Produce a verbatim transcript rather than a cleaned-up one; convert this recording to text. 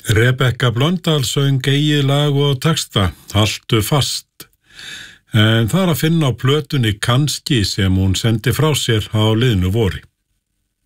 Rebekka Blöndal söng eigið lag og texta, Haltu fast. En það er að finna á plötunni Kannski sem hún sendi frá sér á liðnu vori.